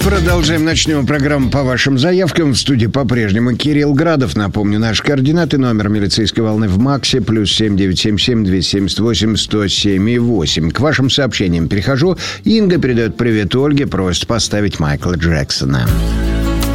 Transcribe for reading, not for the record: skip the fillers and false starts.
Продолжаем. Начнем программу по вашим заявкам. В студии по-прежнему Кирилл Градов. Напомню, наши координаты. Номер милицейской волны в МАКСе +7 977 278 107,8. К вашим сообщениям перехожу. Инга передает привет Ольге. Просит поставить Майкла Джексона.